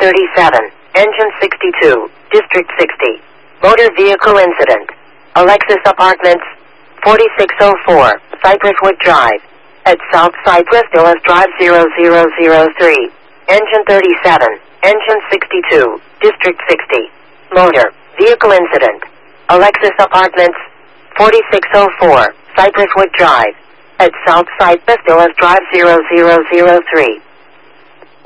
37, Engine 62, District 60. Motor vehicle incident. Alexis Apartments, 4604, Cypresswood Drive. At South Cypress Villas Drive 0003. Engine 37, Engine 62, District 60. Motor vehicle incident. Alexis Apartments, 4604, Cypresswood Drive. At South Cypress Villas Drive 0003.